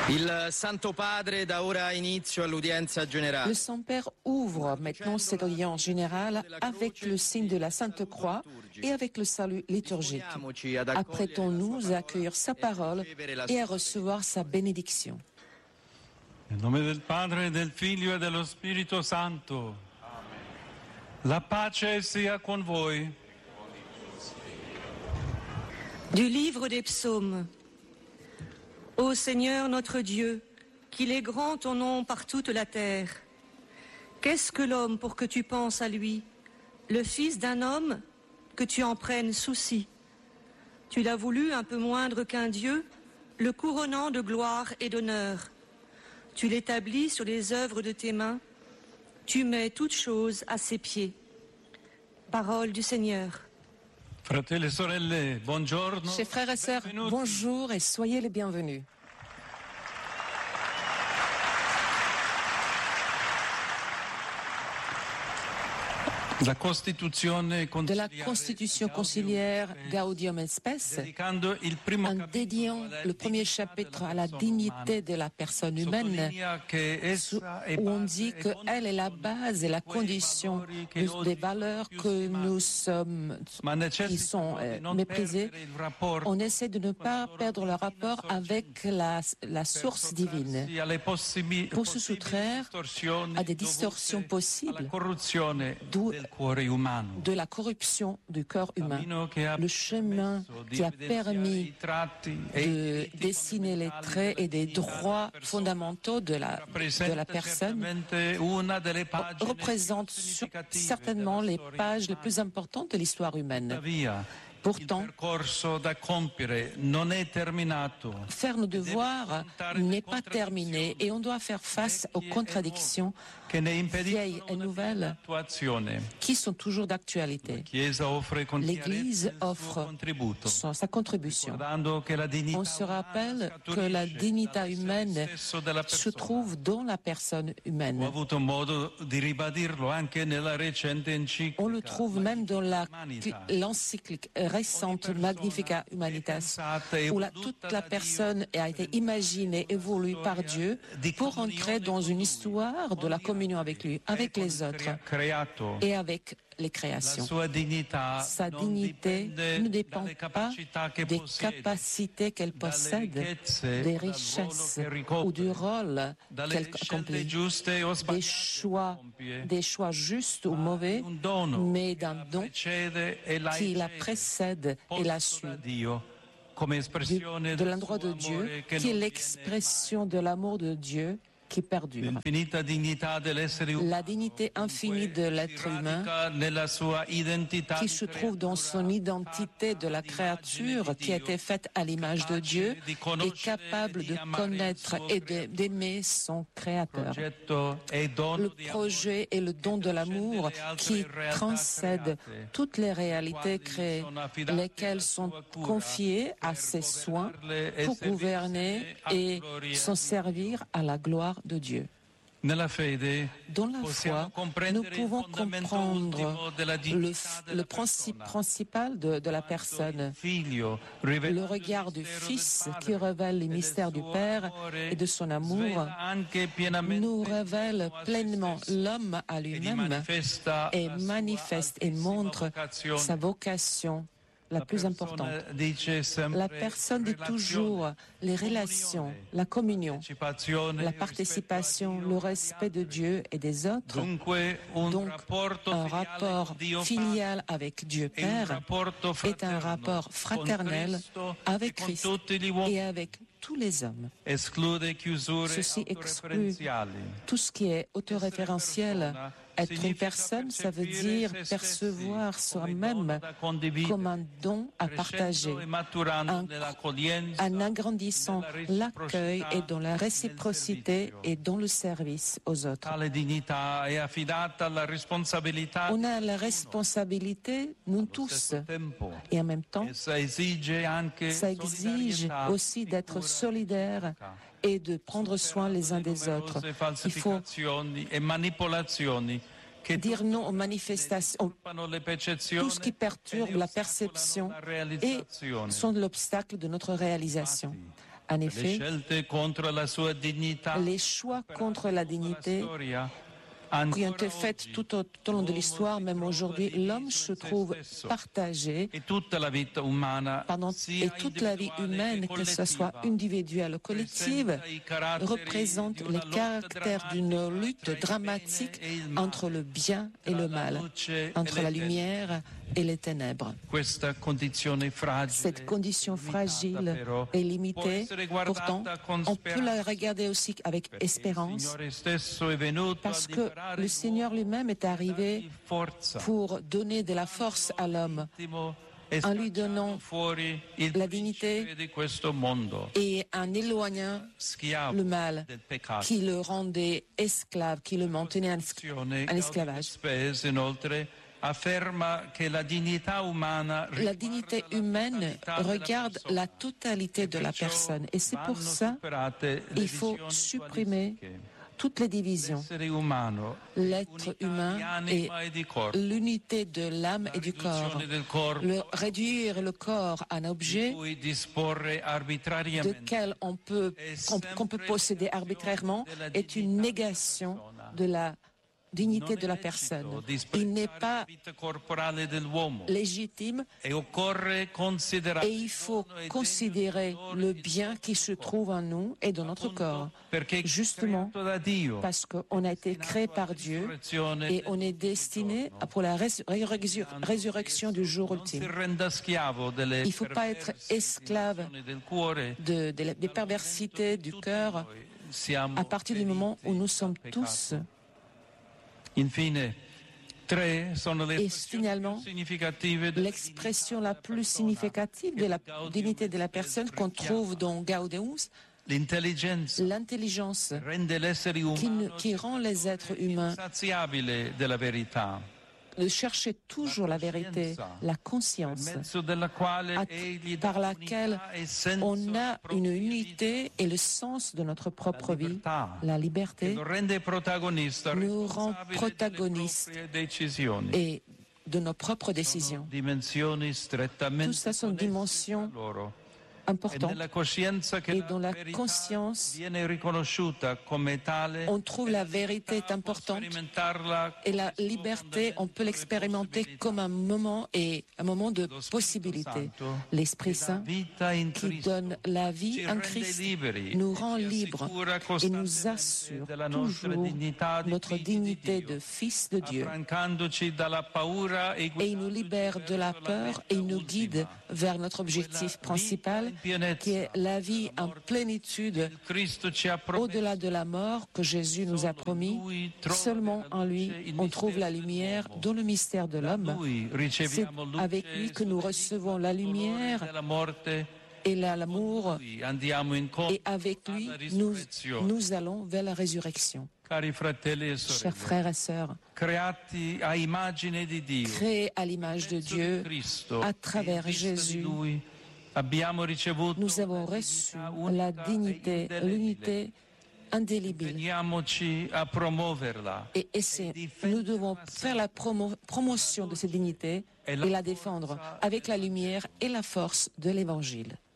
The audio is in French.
Il Santo Padre dà ora inizio all'udienza generale. Le Saint-Père ouvre maintenant cette audience générale avec le signe de la Sainte Croix et avec le salut liturgique. Apprêtons-nous à accueillir sa parole et à recevoir sa bénédiction. Nel nome del Padre, del Figlio e dello Spirito Santo. La pace sia con voi. Du livre des psaumes. Ô Seigneur notre Dieu, qu'il est grand ton nom par toute la terre. Qu'est-ce que l'homme pour que tu penses à lui, le fils d'un homme que tu en prennes souci? Tu l'as voulu un peu moindre qu'un Dieu, le couronnant de gloire et d'honneur. Tu l'établis sur les œuvres de tes mains, tu mets toutes choses à ses pieds. Parole du Seigneur. Fratelli e sorelle, buongiorno. Chers frères et sœurs, bonjour et soyez les bienvenus. De la Constitution conciliaire Gaudium et Spes, en dédiant le premier chapitre à la dignité de la personne humaine, où on dit qu'elle est la base et la condition des valeurs que nous sommes, qui sont méprisées, on essaie de ne pas perdre le rapport avec la source divine pour se soustraire à des distorsions possibles, d'où de la corruption du corps humain. Le chemin qui a permis de dessiner les traits et des droits fondamentaux de la personne représente certainement les pages les plus importantes de l'histoire humaine. Pourtant, faire nos devoirs n'est pas terminé et on doit faire face aux contradictions vieilles et nouvelles qui sont toujours d'actualité. L'Église offre sa contribution. On se rappelle que la dignité humaine se trouve dans la personne humaine. On le trouve même dans l'encyclique récente Magnificat Humanitas, où toute la personne a été imaginée, évolue par Dieu pour entrer dans une histoire de la communion avec lui, avec les autres et avec les créations. Sa dignité ne dépend pas des capacités qu'elle possède, des richesses ou du rôle qu'elle accomplit, des choix justes ou mauvais, mais d'un don qui la précède et la suit. De l'endroit de Dieu, qui est l'expression de l'amour de Dieu qui perdure. La dignité infinie de l'être humain qui se trouve dans son identité de la créature qui a été faite à l'image de Dieu est capable de connaître et d'aimer son Créateur. Le projet et le don de l'amour qui transcède toutes les réalités créées, lesquelles sont confiées à ses soins pour gouverner et s'en servir à la gloire de Dieu. Dans la foi, nous pouvons comprendre le principe principal de la personne, le regard du Fils qui révèle les mystères du Père et de son amour, nous révèle pleinement l'homme à lui-même et manifeste et montre sa vocation la plus importante. La personne dit toujours les relations, la communion, la participation, le respect de Dieu et des autres. Donc, un rapport filial avec Dieu Père est un rapport fraternel avec Christ et avec tous les hommes. Ceci exclut tout ce qui est autoréférentiel. Être une personne, ça veut dire percevoir soi-même comme un don à partager, en agrandissant l'accueil et dans la réciprocité et dans le service aux autres. On a la responsabilité, nous tous, et en même temps, ça exige aussi d'être solidaire et de prendre soin les uns des autres. Il faut dire non aux manifestations, tout ce qui perturbe la perception et sont l'obstacle de notre réalisation. En effet, les choix contre la dignité qui ont été faites tout au long de l'histoire, même aujourd'hui, l'homme se trouve partagé et toute la vie humaine, que ce soit individuelle ou collective, représente les caractères d'une lutte dramatique entre le bien et le mal, entre la lumière et les ténèbres. Cette condition fragile et limitée, pourtant, on peut la regarder aussi avec espérance, parce que le Seigneur lui-même est arrivé pour donner de la force à l'homme, en lui donnant la dignité et en éloignant le mal qui le rendait esclave, qui le maintenait en esclavage. La dignité humaine regarde la totalité de la personne et c'est pour ça qu'il faut supprimer toutes les divisions. L'être humain est l'unité de l'âme et du corps. Réduire le corps à un objet qu'on peut posséder arbitrairement est une négation de la dignité de la personne. Il n'est pas légitime et il faut considérer le bien qui se trouve en nous et dans notre corps. Justement parce qu'on a été créé par Dieu et on est destiné pour la résurrection du jour ultime. Il ne faut pas être esclave des perversités du cœur à partir du moment où nous sommes tous. Et finalement, l'expression la plus significative de la dignité de la personne qu'on trouve dans Gaudeum, l'intelligence qui rend les êtres humains de chercher toujours la vérité, la conscience, par laquelle on a une unité et le sens de notre propre vie, la liberté, nous rend protagonistes et de nos propres décisions. Tout ça sont dimensions importantes. Et dans la conscience, on trouve la vérité est importante et la liberté, on peut l'expérimenter comme un moment de possibilité. L'Esprit Saint qui donne la vie en Christ nous rend libres et nous assure toujours notre dignité de fils de Dieu. Et il nous libère de la peur et il nous guide vers notre objectif principal qui est la vie en plénitude au-delà de la mort que Jésus nous a promis. Seulement en lui, on trouve la lumière dans le mystère de l'homme. C'est avec lui que nous recevons la lumière et l'amour, et avec lui, nous allons vers la résurrection. Chers frères et sœurs, créés à l'image de Dieu, à travers Jésus, nous avons reçu la dignité, l'unité indélébile. Et nous devons faire la promotion de cette dignité et la défendre avec la lumière et la force de l'Évangile.